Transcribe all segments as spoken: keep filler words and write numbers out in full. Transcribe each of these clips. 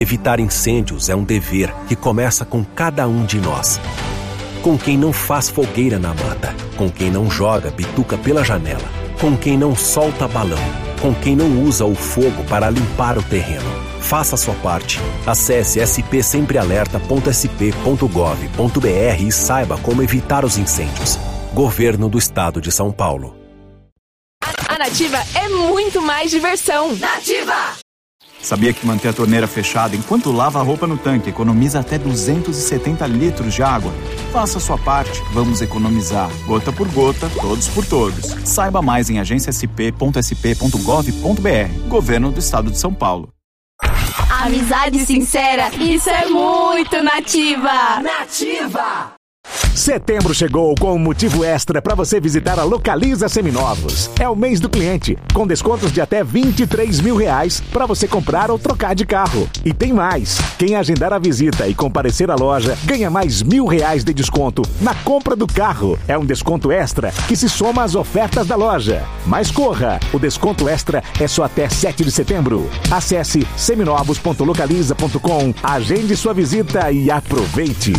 Evitar incêndios é um dever que começa com cada um de nós. Com quem não faz fogueira na mata, com quem não joga bituca pela janela, com quem não solta balão, com quem não usa o fogo para limpar o terreno. Faça a sua parte. Acesse s p sempre alerta ponto s p ponto gov ponto b r e saiba como evitar os incêndios. Governo do Estado de São Paulo. A Nativa é muito mais diversão. Nativa! Sabia que manter a torneira fechada enquanto lava a roupa no tanque economiza até duzentos e setenta litros de água? Faça a sua parte, vamos economizar. Gota por gota, todos por todos. Saiba mais em agência s p ponto s p ponto gov ponto b r. Governo do Estado de São Paulo. Amizade sincera, isso é muito Nativa! Nativa! Setembro chegou com um motivo extra para você visitar a Localiza Seminovos. É o mês do cliente, com descontos de até vinte e três mil reais para você comprar ou trocar de carro. E tem mais. Quem agendar a visita e comparecer à loja ganha mais mil reais de desconto na compra do carro. É um desconto extra que se soma às ofertas da loja. Mas corra, o desconto extra é só até sete de setembro. Acesse seminovos ponto localiza ponto com, agende sua visita e aproveite.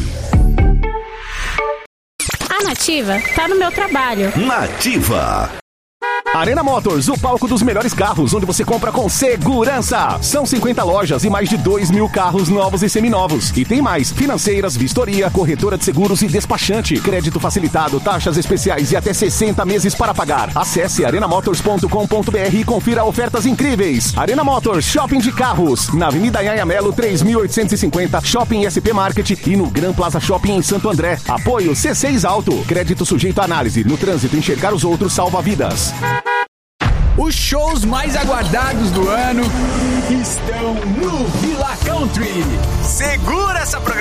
A Nativa tá no meu trabalho. Nativa. Arena Motors, o palco dos melhores carros, onde você compra com segurança. São cinquenta lojas e mais de dois mil carros novos e seminovos. E tem mais: financeiras, vistoria, corretora de seguros e despachante. Crédito facilitado, taxas especiais e até sessenta meses para pagar. Acesse arena motors ponto com ponto b r e confira ofertas incríveis. Arena Motors, shopping de carros. Na Avenida Anhanha Melo, três mil oitocentos e cinquenta, Shopping S P Market e no Gran Plaza Shopping em Santo André. Apoio C seis Auto. Crédito sujeito à análise. No trânsito, enxergar os outros salva vidas. Os shows mais aguardados do ano estão no Villa Country. Segura essa programação.